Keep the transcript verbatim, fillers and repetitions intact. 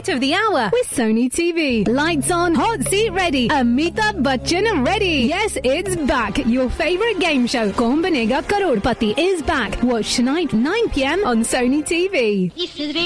hit of the hour with Sony T V. Lights on, hot seat ready, Amitabh Bachchan ready. Yes, it's back. Your favorite game show, Kaun Banega Crorepati, is back. Watch tonight, nine p.m. on Sony T V.